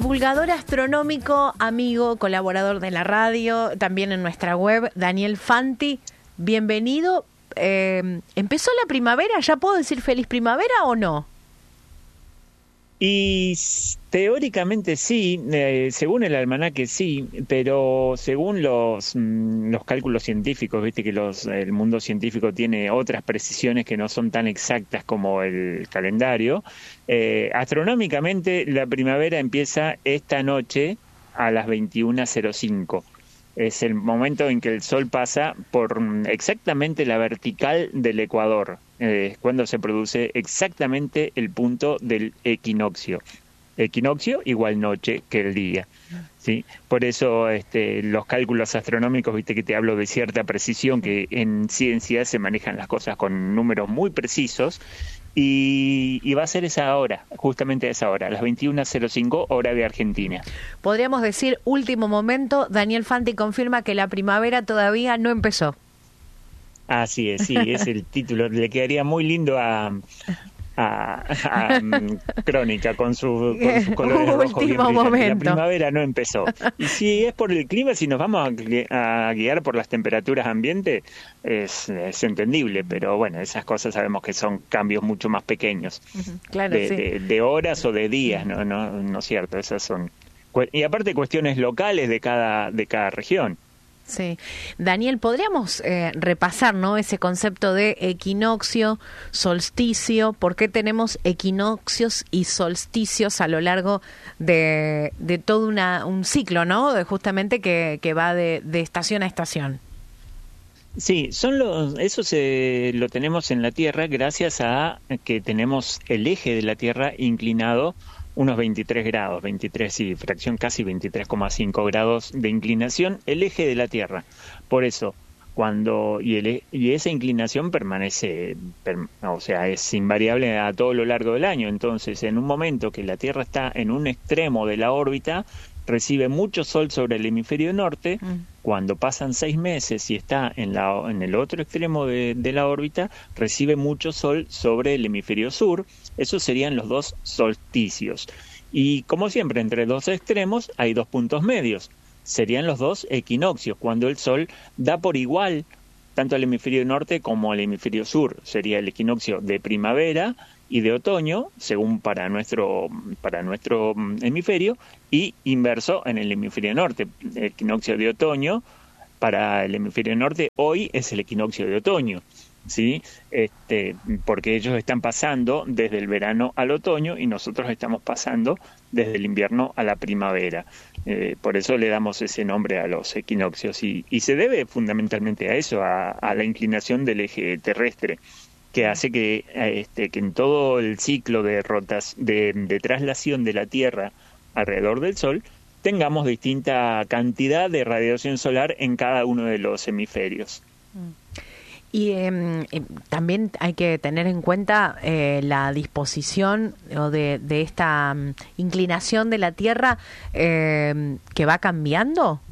divulgador astronómico, amigo, colaborador de la radio, también en nuestra web, Daniel Fanti, bienvenido. ¿Empezó la primavera? ¿Ya puedo decir feliz primavera o no? Y teóricamente sí, según el almanaque sí, pero según los cálculos científicos, viste que el mundo científico tiene otras precisiones que no son tan exactas como el calendario. Astronómicamente la primavera empieza esta noche a las 21:05. Es el momento en que el Sol pasa por exactamente la vertical del ecuador, cuando se produce exactamente el punto del equinoccio. Equinoccio igual noche que el día, ¿sí? Por eso los cálculos astronómicos, viste que te hablo de cierta precisión, que en ciencia se manejan las cosas con números muy precisos, y va a ser esa hora, justamente a esa hora, a las 21:05 hora de Argentina. Podríamos decir, último momento, Daniel Fanti confirma que la primavera todavía no empezó. Así es, sí, es el título. Le quedaría muy lindo a Crónica con sus colores rojos bien brillantes. La primavera no empezó. Y si es por el clima, si nos vamos a guiar por las temperaturas ambiente, es entendible, pero bueno, esas cosas sabemos que son cambios mucho más pequeños, claro, de horas o de días, no es cierto, esas son, y aparte cuestiones locales de cada región. Sí. Daniel, ¿podríamos repasar, ¿no?, ese concepto de equinoccio, solsticio? ¿Por qué tenemos equinoccios y solsticios a lo largo de todo un ciclo, ¿no?, justamente que va de estación a estación? Sí, eso lo tenemos en la Tierra gracias a que tenemos el eje de la Tierra inclinado unos 23 grados, 23 y fracción casi 23,5 grados de inclinación, el eje de la Tierra. Por eso, y esa inclinación permanece, o sea, es invariable a todo lo largo del año. Entonces, en un momento que la Tierra está en un extremo de la órbita, recibe mucho sol sobre el hemisferio norte. Cuando pasan 6 meses y está en el otro extremo de la órbita, recibe mucho sol sobre el hemisferio sur. Esos serían los dos solsticios. Y como siempre, entre dos extremos hay dos puntos medios. Serían los dos equinoccios, cuando el sol da por igual tanto al hemisferio norte como al hemisferio sur. Sería el equinoccio de primavera y de otoño, según para nuestro hemisferio, y inverso en el hemisferio norte. El equinoccio de otoño para el hemisferio norte hoy es el equinoccio de otoño, ¿sí? Porque ellos están pasando desde el verano al otoño y nosotros estamos pasando desde el invierno a la primavera. Por eso le damos ese nombre a los equinoccios y se debe fundamentalmente a eso, a la inclinación del eje terrestre, que hace que en todo el ciclo de traslación de la Tierra alrededor del Sol tengamos distinta cantidad de radiación solar en cada uno de los hemisferios. Y también hay que tener en cuenta la disposición de esta inclinación de la Tierra que va cambiando.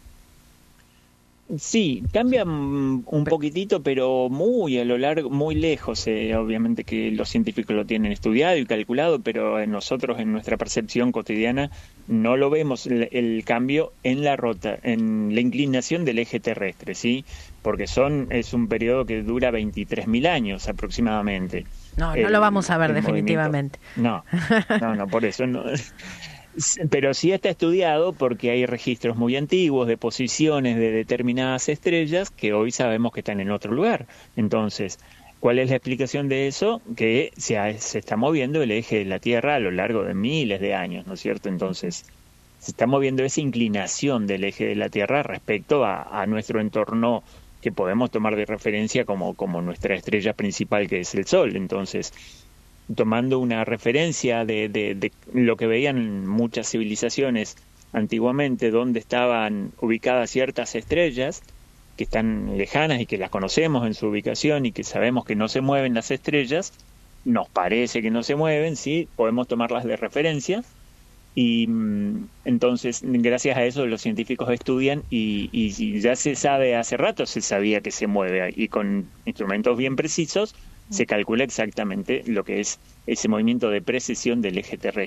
Sí, cambia un poquitito, pero muy a lo largo, muy lejos. Obviamente que los científicos lo tienen estudiado y calculado, pero nosotros en nuestra percepción cotidiana no lo vemos el cambio en en la inclinación del eje terrestre, ¿sí? Porque es un periodo que dura 23.000 años aproximadamente. No lo vamos a ver definitivamente. No, por eso no. Pero sí está estudiado porque hay registros muy antiguos de posiciones de determinadas estrellas que hoy sabemos que están en otro lugar. Entonces, ¿cuál es la explicación de eso? Que se está moviendo el eje de la Tierra a lo largo de miles de años, ¿no es cierto? Entonces, se está moviendo esa inclinación del eje de la Tierra respecto a nuestro entorno que podemos tomar de referencia como nuestra estrella principal, que es el Sol. Entonces, tomando una referencia de lo que veían muchas civilizaciones antiguamente, donde estaban ubicadas ciertas estrellas que están lejanas y que las conocemos en su ubicación y que sabemos que no se mueven las estrellas, nos parece que no se mueven, sí, podemos tomarlas de referencia y entonces gracias a eso los científicos estudian y ya se sabe, hace rato se sabía que se mueve y con instrumentos bien precisos se calcula exactamente lo que es ese movimiento de precesión del eje terrestre.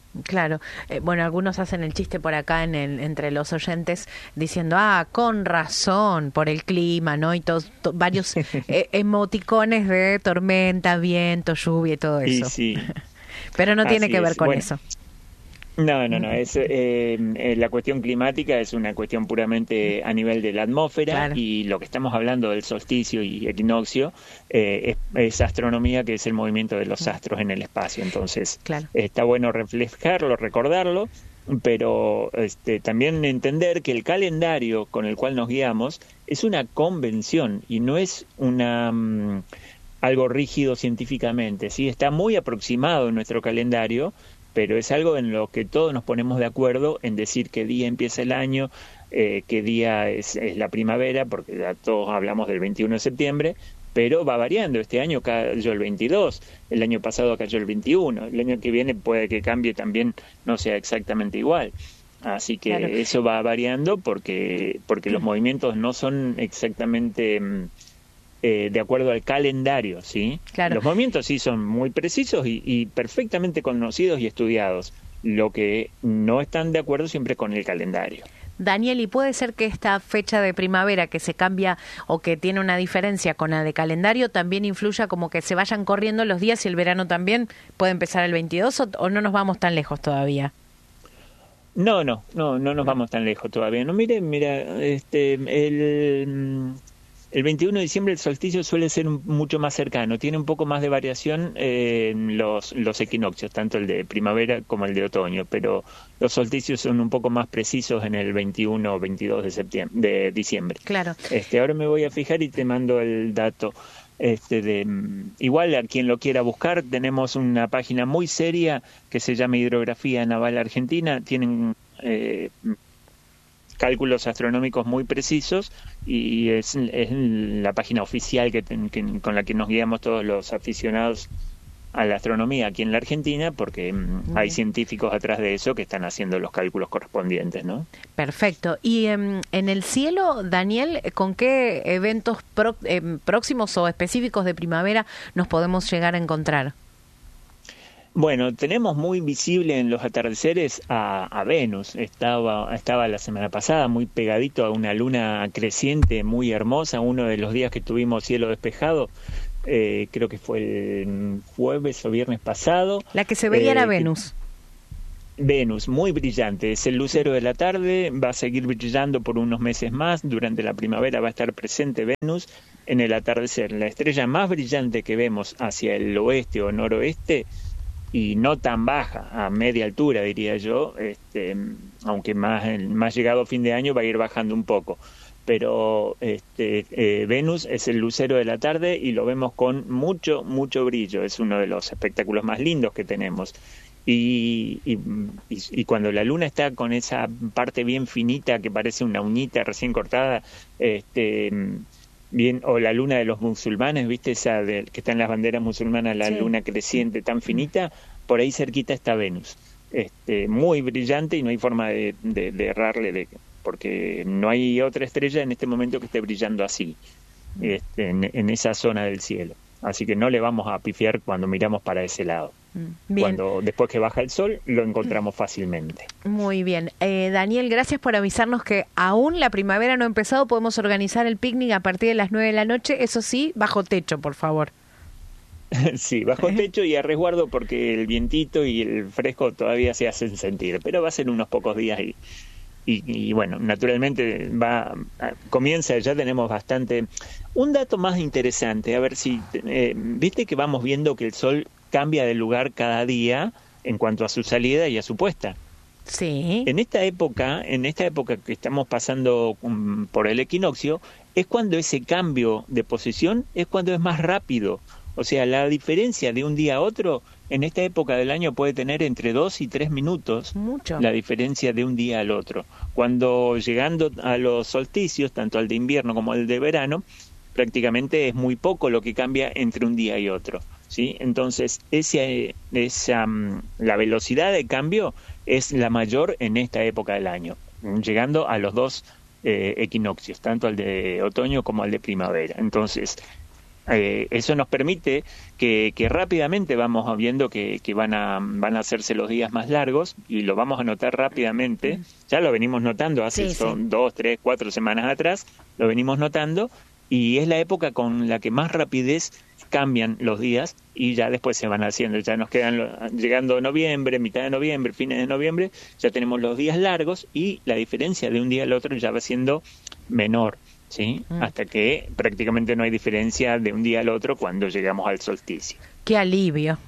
Claro, bueno, algunos hacen el chiste por acá entre los oyentes diciendo, con razón, por el clima, ¿no? Y varios emoticones de tormenta, viento, lluvia y todo eso. Sí. Pero no tiene que ver con bueno, eso. No. Es, la cuestión climática es una cuestión puramente a nivel de la atmósfera, claro. Y lo que estamos hablando del solsticio y equinoccio es astronomía, que es el movimiento de los astros en el espacio. Entonces, claro. Está bueno reflejarlo, recordarlo, pero también entender que el calendario con el cual nos guiamos es una convención y no es algo rígido científicamente, ¿sí? Está muy aproximado en nuestro calendario, pero es algo en lo que todos nos ponemos de acuerdo en decir qué día empieza el año, qué día es la primavera, porque ya todos hablamos del 21 de septiembre, pero va variando. Este año cayó el 22, el año pasado cayó el 21, el año que viene puede que cambie también, no sea exactamente igual. Así que claro. Eso va variando porque los movimientos no son exactamente de acuerdo al calendario, ¿sí? Claro. Los movimientos sí son muy precisos y perfectamente conocidos y estudiados. Lo que no están de acuerdo siempre con el calendario. Daniel, ¿y puede ser que esta fecha de primavera que se cambia o que tiene una diferencia con la de calendario también influya como que se vayan corriendo los días y el verano también puede empezar el 22 o no nos vamos tan lejos todavía? No nos vamos tan lejos todavía. No, mira, el 21 de diciembre el solsticio suele ser mucho más cercano, tiene un poco más de variación en los equinoccios, tanto el de primavera como el de otoño, pero los solsticios son un poco más precisos en el 21 o 22 de diciembre. Claro. Ahora me voy a fijar y te mando el dato. Igual a quien lo quiera buscar, tenemos una página muy seria que se llama Hidrografía Naval Argentina, tienen cálculos astronómicos muy precisos y es la página oficial con la que nos guiamos todos los aficionados a la astronomía aquí en la Argentina, porque hay científicos atrás de eso que están haciendo los cálculos correspondientes, ¿no? Perfecto. Y en el cielo, Daniel, ¿con qué eventos próximos o específicos de primavera nos podemos llegar a encontrar? Bueno, tenemos muy visible en los atardeceres a Venus. Estaba la semana pasada muy pegadito a una luna creciente muy hermosa, uno de los días que tuvimos cielo despejado. Creo que fue el jueves o viernes pasado. La que se veía era Venus. Venus, muy brillante, es el lucero de la tarde, va a seguir brillando por unos meses más, durante la primavera va a estar presente Venus en el atardecer. La estrella más brillante que vemos hacia el oeste o noroeste, y no tan baja, a media altura diría yo, aunque más llegado a fin de año va a ir bajando un poco. Pero Venus es el lucero de la tarde y lo vemos con mucho brillo, es uno de los espectáculos más lindos que tenemos. Y cuando la luna está con esa parte bien finita que parece una uñita recién cortada, bien, o la luna de los musulmanes, ¿viste? Esa que está en las banderas musulmanas, la luna creciente tan finita, por ahí cerquita está Venus. Muy brillante y no hay forma de errarle, porque no hay otra estrella en este momento que esté brillando así, en esa zona del cielo. Así que no le vamos a pifiar cuando miramos para ese lado. Bien. Después que baja el sol, lo encontramos fácilmente. Muy bien. Daniel, gracias por avisarnos que aún la primavera no ha empezado. Podemos organizar el picnic a partir de las 9 de la noche. Eso sí, bajo techo, por favor. Sí, bajo techo y a resguardo porque el vientito y el fresco todavía se hacen sentir. Pero va a ser unos pocos días y bueno, naturalmente comienza, ya tenemos bastante. Un dato más interesante, a ver si, viste que vamos viendo que el sol cambia de lugar cada día en cuanto a su salida y a su puesta. Sí. En esta época que estamos pasando por el equinoccio, es cuando ese cambio de posición es cuando es más rápido. O sea, la diferencia de un día a otro en esta época del año puede tener entre 2 y 3 minutos. Mucho. La diferencia de un día al otro. Cuando llegando a los solsticios, tanto al de invierno como al de verano, prácticamente es muy poco lo que cambia entre un día y otro, ¿sí? Entonces, la velocidad de cambio es la mayor en esta época del año, llegando a los dos equinoccios, tanto al de otoño como al de primavera. Entonces, Eso nos permite que rápidamente vamos viendo que van a hacerse los días más largos, y lo vamos a notar rápidamente. Ya lo venimos notando hace 2, 3, 4 semanas atrás, lo venimos notando, y es la época con la que más rapidez cambian los días, y ya después se van haciendo. Ya nos quedan, llegando noviembre, mitad de noviembre, fines de noviembre, ya tenemos los días largos, y la diferencia de un día al otro ya va siendo menor. ¿Sí? Hasta que prácticamente no hay diferencia de un día al otro cuando llegamos al solsticio. ¡Qué alivio!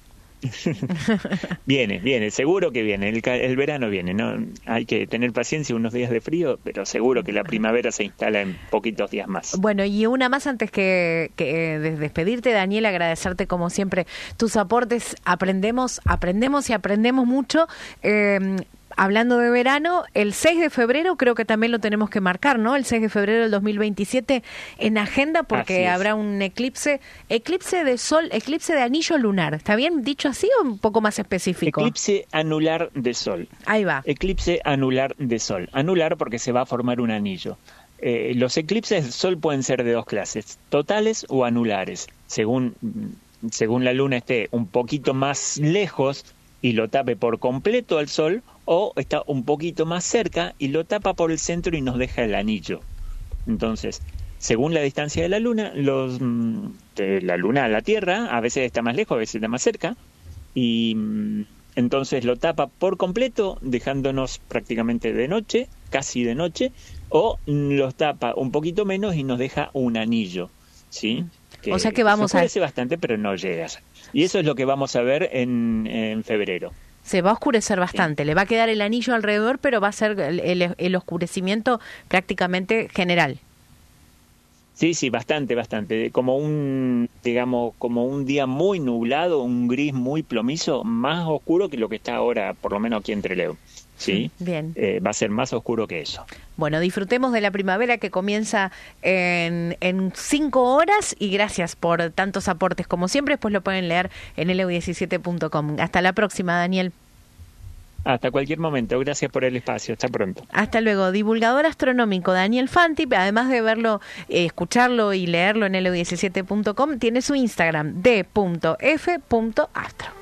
Viene, seguro que viene. El verano viene, ¿no? Hay que tener paciencia, unos días de frío, pero seguro que la primavera se instala en poquitos días más. Bueno, y una más antes que despedirte, Daniel, agradecerte como siempre tus aportes. Aprendemos y aprendemos mucho. Hablando de verano, el 6 de febrero creo que también lo tenemos que marcar, ¿no? El 6 de febrero del 2027 en agenda, porque habrá un eclipse de sol, eclipse de anillo lunar. ¿Está bien dicho así o un poco más específico? Eclipse anular de sol. Ahí va. Eclipse anular de sol. Anular porque se va a formar un anillo. Los eclipses de sol pueden ser de 2 clases, totales o anulares. Según la luna esté un poquito más lejos y lo tape por completo al sol, o está un poquito más cerca y lo tapa por el centro y nos deja el anillo. Entonces, según la distancia de la luna, de la luna a la Tierra, a veces está más lejos, a veces está más cerca, y entonces lo tapa por completo, dejándonos prácticamente de noche, casi de noche, o los tapa un poquito menos y nos deja un anillo, ¿sí? O sea que vamos a... oscurece bastante, pero no llega. Y eso es lo que vamos a ver en febrero. Se va a oscurecer bastante, le va a quedar el anillo alrededor, pero va a ser el oscurecimiento prácticamente general. Sí, bastante. Como un día muy nublado, un gris muy plomizo, más oscuro que lo que está ahora, por lo menos aquí en Trelew. ¿Sí? Bien. Va a ser más oscuro que eso. Bueno, disfrutemos de la primavera que comienza en 5 horas, y gracias por tantos aportes como siempre. Después lo pueden leer en leu17.com. Hasta la próxima, Daniel. Hasta cualquier momento. Gracias por el espacio. Hasta pronto. Hasta luego. Divulgador astronómico Daniel Fanti, además de verlo, escucharlo y leerlo en leu17.com, tiene su Instagram d.f.astro.